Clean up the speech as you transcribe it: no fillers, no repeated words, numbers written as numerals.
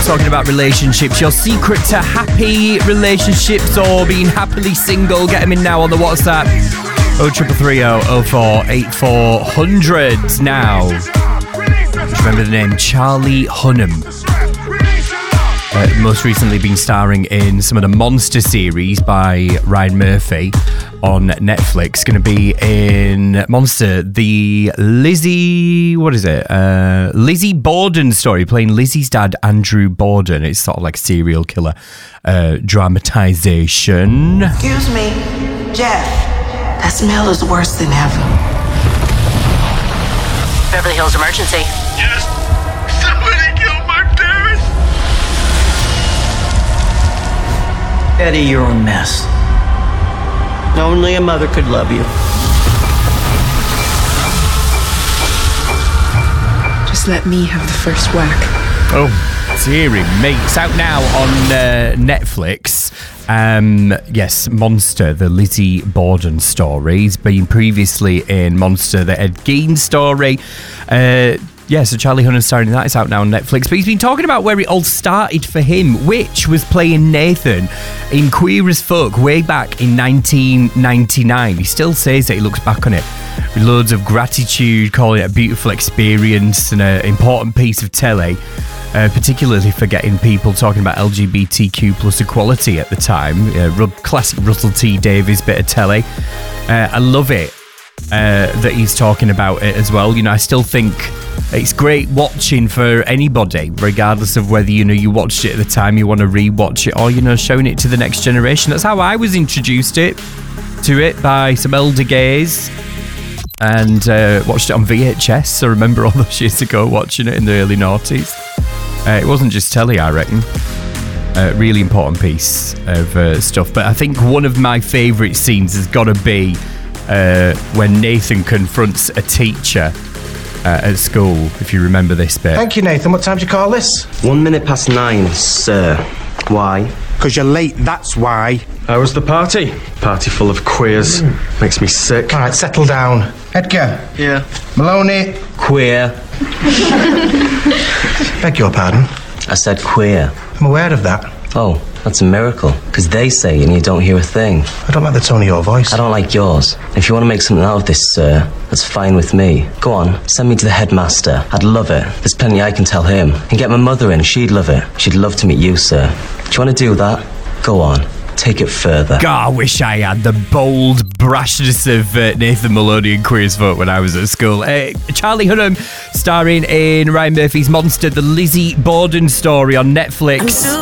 talking about relationships. Your secret to happy relationships or being happily single, get them in now on the WhatsApp. 0330 04 8400 now. Just remember the name, Charlie Hunnam. Most recently been starring in some of the Monster series by Ryan Murphy on Netflix. Going to be in Monster, the Lizzie Borden story, playing Lizzie's dad, Andrew Borden. It's sort of like a serial killer dramatization. Excuse me, Jeff. That smell is worse than ever. Beverly Hills emergency. Yes! Somebody killed my parents! Eddie, you're a mess. Only a mother could love you. Just let me have the first whack. Oh, dearie me. It's out now on Netflix. Yes, Monster, the Lizzie Borden story. He's been previously in Monster, the Ed Gein story. So Charlie Hunnam starring in that. It's out now on Netflix. But he's been talking about where it all started for him, which was playing Nathan in Queer as Folk way back in 1999. He still says that he looks back on it with loads of gratitude, calling it a beautiful experience and an important piece of telly. Particularly for getting people talking about LGBTQ plus equality at the time. Classic Russell T Davies bit of telly. I love it that he's talking about it as well. You know, I still think it's great watching for anybody, regardless of whether, you know, you watched it at the time, you want to re-watch it, or, you know, showing it to the next generation. That's how I was introduced to it by some elder gays. And watched it on VHS. I remember all those years ago watching it in the early noughties. It wasn't just telly, I reckon. Really important piece of stuff. But I think one of my favourite scenes has got to be when Nathan confronts a teacher at school, if you remember this bit. Thank you, Nathan. What time do you call this? 9:01, sir. Why? Because you're late, that's why. How was the party? Party full of queers. Makes me sick. All right, settle down. Edgar. Yeah. Maloney. Queer. Beg your pardon? I said queer. I'm aware of that. Oh, that's a miracle. Because they say and you don't hear a thing. I don't like the tone of your voice. I don't like yours. If you want to make something out of this, sir, that's fine with me. Go on, send me to the headmaster. I'd love it. There's plenty I can tell him. And get my mother in, she'd love it. She'd love to meet you, sir. Do you want to do that? Go on. Take it further. God, I wish I had the bold brashness of Nathan Maloney in Queer as Folk when I was at school. Charlie Hunnam starring in Ryan Murphy's Monster, the Lizzie Borden story on Netflix.